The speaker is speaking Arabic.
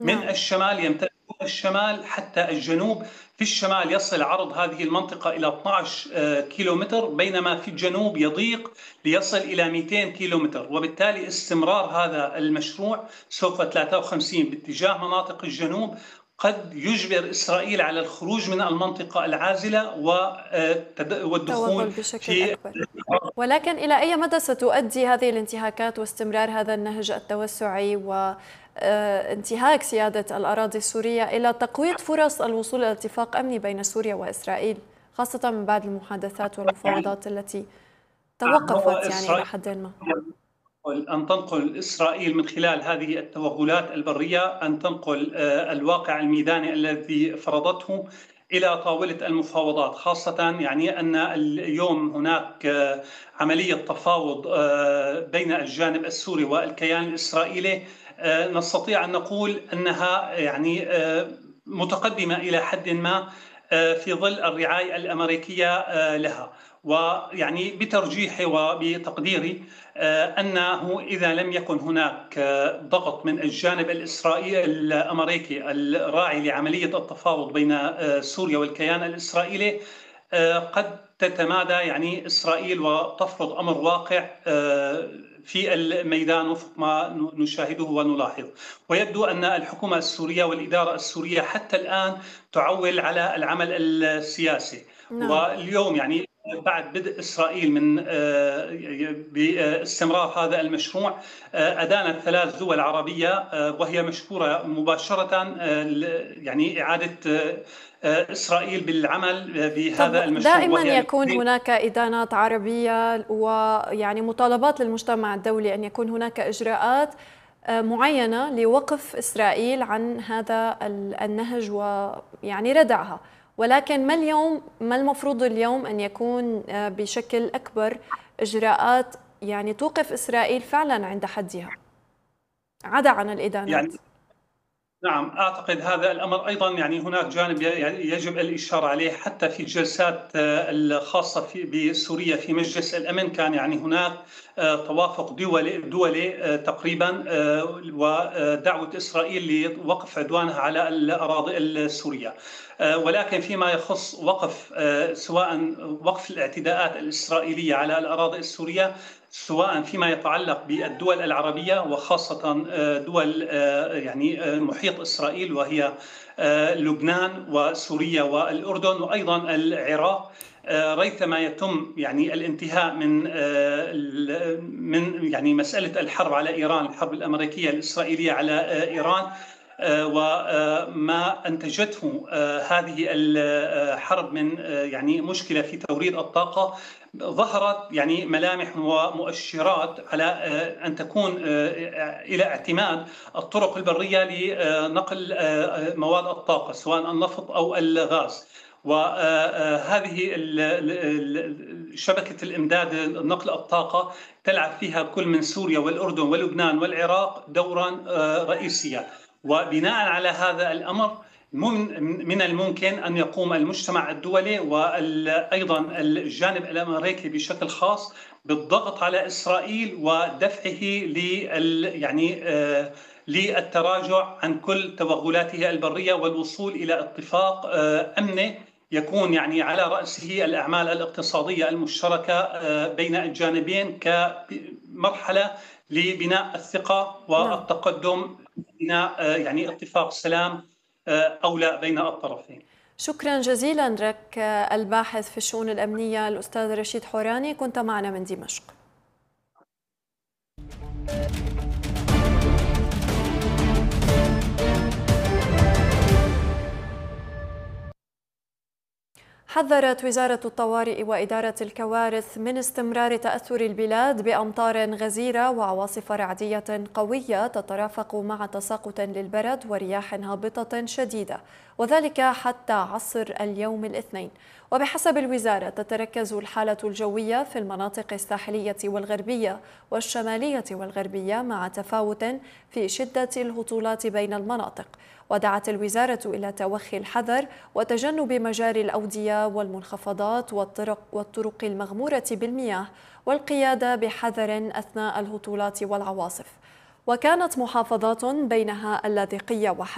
من نعم. الشمال يمتد الشمال حتى الجنوب. في الشمال يصل عرض هذه المنطقة إلى 12 كيلومتر، بينما في الجنوب يضيق ليصل إلى 200 كيلومتر. وبالتالي استمرار هذا المشروع سوف 53 باتجاه مناطق الجنوب قد يجبر إسرائيل على الخروج من المنطقة العازلة والدخول توغل بشكل في. أكبر. ولكن إلى أي مدى ستؤدي هذه الانتهاكات واستمرار هذا النهج التوسعي وانتهاك سيادة الأراضي السورية إلى تقويض فرص الوصول إلى اتفاق أمني بين سوريا وإسرائيل، خاصة من بعد المحادثات والمفاوضات التي هو توقفت يعني إلى إسرائيل حد ما؟ أن تنقل إسرائيل من خلال هذه التوغلات البرية، أن تنقل الواقع الميداني الذي فرضته إلى طاولة المفاوضات، خاصة يعني أن اليوم هناك عملية تفاوض بين الجانب السوري والكيان الإسرائيلي. نستطيع أن نقول أنها يعني متقدمة إلى حد ما في ظل الرعاية الأمريكية لها. ويعني بترجيحي وبتقديري أنه إذا لم يكن هناك ضغط من الجانب الإسرائيلي الأمريكي الراعي لعملية التفاوض بين سوريا والكيان الإسرائيلي، قد تتمادى يعني إسرائيل وتفرض أمر واقع في الميدان وفق ما نشاهده ونلاحظ. ويبدو أن الحكومة السورية والإدارة السورية حتى الآن تعول على العمل السياسي. نعم. واليوم يعني بعد بدء إسرائيل من باستمرار هذا المشروع، أدانت 3 دول عربية وهي مشكورة مباشرة يعني إعادة إسرائيل بالعمل بهذا طب المشروع، دائما وهي يكون هناك إدانات عربية ويعني مطالبات للمجتمع الدولي أن يكون هناك إجراءات معينة لوقف إسرائيل عن هذا النهج ويعني ردعها. ولكن ما المفروض اليوم أن يكون بشكل أكبر إجراءات يعني توقف إسرائيل فعلا عند حدها عدا عن الإدانات؟ يعني نعم، أعتقد هذا الأمر أيضا يعني هناك جانب يجب الإشارة عليه. حتى في الجلسات الخاصة بسوريا في مجلس الأمن كان يعني هناك توافق دولي تقريبا، ودعوة إسرائيل لوقف عدوانها على الأراضي السورية. ولكن فيما يخص وقف سواء وقف الاعتداءات الإسرائيلية على الأراضي السورية، سواء فيما يتعلق بالدول العربية وخاصة دول يعني محيط إسرائيل وهي لبنان وسوريا والأردن وأيضا العراق، ريثما يتم يعني الانتهاء من يعني مسألة الحرب على إيران، الحرب الأمريكية الإسرائيلية على إيران، وما أنتجته هذه الحرب من يعني مشكلة في توريد الطاقة، ظهرت يعني ملامح ومؤشرات على أن تكون إلى اعتماد الطرق البرية لنقل مواد الطاقة سواء النفط أو الغاز. وهذه شبكة الإمداد نقل الطاقة تلعب فيها كل من سوريا والأردن ولبنان والعراق دورا رئيسيا. وبناء على هذا الأمر من الممكن أن يقوم المجتمع الدولي وأيضا الجانب الأمريكي بشكل خاص بالضغط على إسرائيل ودفعه يعني للتراجع عن كل توغلاته البرية والوصول إلى اتفاق أمني يكون يعني على رأسه الأعمال الاقتصادية المشتركة بين الجانبين كمرحلة لبناء الثقة نعم. والتقدم، بناء يعني اتفاق سلام أولى بين الطرفين. شكرا جزيلا لك الباحث في الشؤون الأمنية الأستاذ رشيد حوراني، كنت معنا من دمشق. حذرت وزارة الطوارئ وإدارة الكوارث من استمرار تأثر البلاد بأمطار غزيرة وعواصف رعدية قوية تترافق مع تساقط للبرد ورياح هابطة شديدة، وذلك حتى عصر اليوم الاثنين. وبحسب الوزارة تتركز الحالة الجوية في المناطق الساحلية والغربية والشمالية والغربية مع تفاوت في شدة الهطولات بين المناطق. ودعت الوزارة إلى توخي الحذر وتجنب مجاري الأودية والمنخفضات والطرق المغمورة بالمياه والقيادة بحذر أثناء الهطولات والعواصف. وكانت محافظات بينها اللاذقية